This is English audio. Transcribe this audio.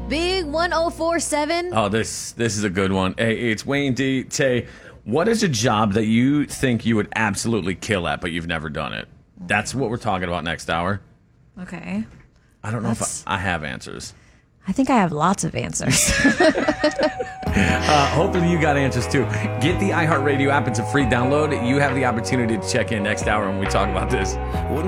Big 1047. Oh, this is a good one. Hey, it's Wayne D. Tay, what is a job that you think you would absolutely kill at, but you've never done it? That's what we're talking about next hour. Okay. I don't know if I have answers. I think I have lots of answers. Hopefully you got answers too. Get the iHeartRadio app. It's a free download. You have the opportunity to check in next hour when we talk about this.